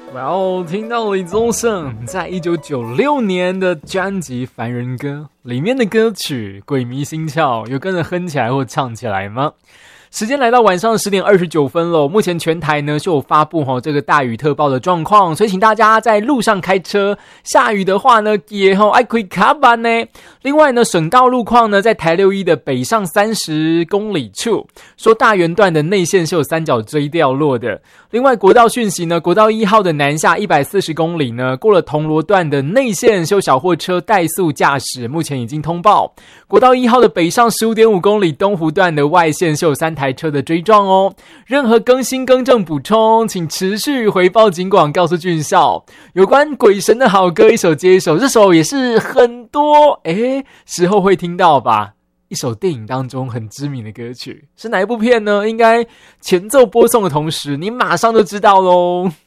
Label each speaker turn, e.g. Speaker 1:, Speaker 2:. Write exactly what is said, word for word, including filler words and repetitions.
Speaker 1: 哇哦，听到李宗盛在一九九六年的专辑《凡人歌》里面的歌曲《鬼迷心窍》，有跟着哼起来或唱起来吗？时间来到晚上十点二十九分了，目前全台呢就有发布齁这个大雨特报的状况，所以请大家在路上开车，下雨的话呢也齁爱开卡板呢。另外呢，省道路况呢在台六一的北上三十公里处，说大园段的内线是有三角锥掉落的。另外国道讯息呢，国道一号的南下一百四十公里呢，过了铜锣段的内线修小货车怠速驾驶，目前已经通报。国道一号的北上 十五点五公里东湖段的外线是有三台车的追撞哦。任何更新更正补充，请持续回报警广告诉俊少。有关鬼神的好歌一首接一首，这首也是很多诶时候会听到吧，一首电影当中很知名的歌曲，是哪一部片呢？应该前奏播送的同时你马上就知道咯。